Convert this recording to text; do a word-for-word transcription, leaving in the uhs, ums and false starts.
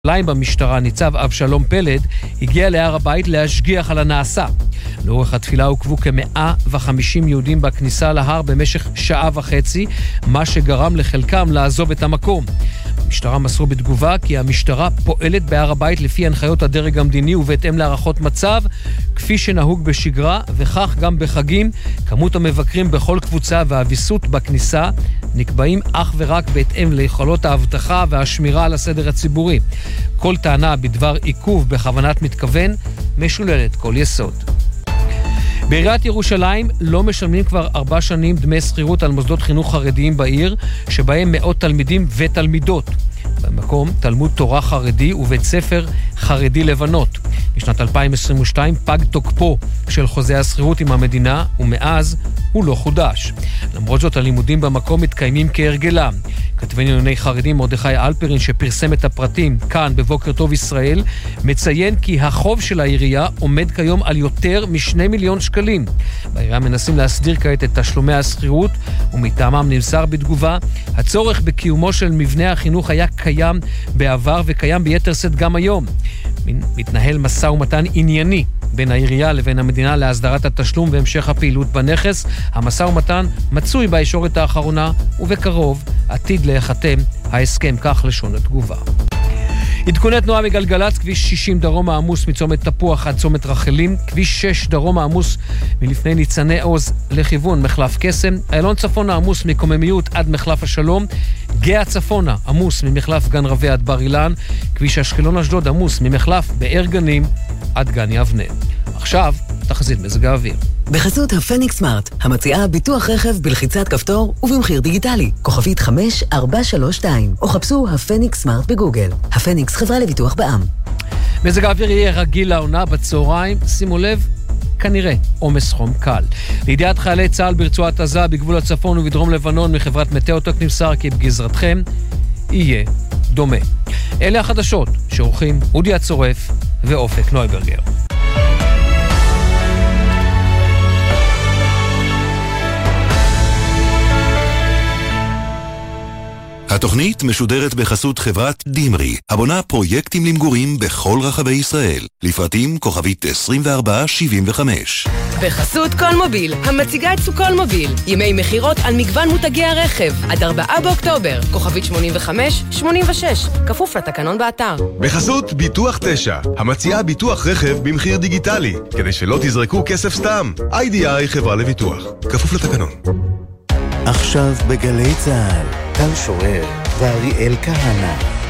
ליין במשטרה, ניצב אבשלום פלד, הגיע להר הבית להשגיח על הנעשה. לאורך התפילה הוקבו כ-מאה וחמישים יהודים בכניסה להר במשך שעה וחצי, מה שגרם לחלקם לעזוב את המקום. המשטרה מסרו בתגובה כי המשטרה פועלת בהר הבית לפי הנחיות הדרג המדיני ובהתאם להערכות מצב, כפי שנהוג בשגרה, וכך גם בחגים. כמות המבקרים בכל קבוצה והוויסות בכניסה נקבעים אך ורק בהתאם ליכולות האבטחה והשמירה על הסדר הציבורי. כל טענה בדבר עיכוב בכוונת מתכוון משוללת כל יסוד. בעיריית ירושלים לא משלמים כבר ארבע שנים דמי שכירות על מוסדות חינוך חרדיים בעיר, שבהם מאות תלמידים ותלמידות. במקום תלמוד תורה חרדי ובית ספר חרדי לבנות. בשנת אלפיים עשרים ושתיים פג תוקפו של חוזה השכירות עם המדינה, ומאז הוא לא חודש. למרות זאת, הלימודים במקום מתקיימים כהרגלם. כתבנו לענייני חרדים מרדכי אלפרין, שפרסם את הפרטים כאן בבוקר טוב ישראל, מציין כי החוב של העירייה עומד כיום על יותר משני מיליון שקלים. בעירייה מנסים להסדיר כעת את תשלומי השכירות, ומטעמם נמסר בתגובה, הצורך בקיומו של מבנה החינוך היה קיים בעבר וקיים ביתר שאת גם היום. מתנהל משא ומתן ענייני בין העירייה לבין המדינה להסדרת התשלום והמשך הפעילות בנכס. המשא ומתן מצוי בישורת האחרונה, ובקרוב עתיד להיחתם ההסכם, כך לשון התגובה. עדכוני תנועה מגלגלץ, כביש שישים דרום העמוס מצומת תפוח עד צומת רחלים, כביש שש דרום העמוס מלפני ניצני עוז לכיוון מחלף קסם, איילון צפון העמוס מקוממיות עד מחלף השלום, גאה צפונה עמוס ממחלף גן רבי עד בר אילן, כביש אשקלון אשדוד עמוס ממחלף באר גנים עד גן יבנה. עכשיו תחזית מזג האוויר. בחסות הפניקס סמארט, המציעה ביטוח רכב בלחיצת כפתור ובמחיר דיגיטלי. כוכבית חמש ארבע שלוש שתיים, או חפשו הפניקס סמארט בגוגל. הפניקס, חברה לביטוח בע"מ. מזג האוויר יהיה רגיל לעונה בצהריים, שימו לב, כנראה עומס חום קל. לידיעת חיילי צה"ל ברצועת עזה, בגבול הצפון ובדרום לבנון, מחברת מטאוטק נמסר כי בגזרתכם יהיה דומה. אלה החדשות שעורכים אודי הצורף ואופק נויברגר. התוכנית משודרת בחסות חברת דימרי, הבונה פרויקטים למגורים בכל רחבי ישראל. לפרטים כוכבית עשרים וארבע שבעים וחמש. בחסות קולמוביל, המציגה את סוקולמוביל, ימי מחירות על מגוון מותגי הרכב, עד ארבעה באוקטובר, כוכבית שמונים וחמש שמונים ושש, כפוף לתקנון באתר. בחסות ביטוח תשע, המציעה ביטוח רכב במחיר דיגיטלי, כדי שלא תזרקו כסף סתם. איי די איי חברה לביטוח, כפוף לתקנון. עכשיו בגלי צהל, טל שורר ואריאל כהנא.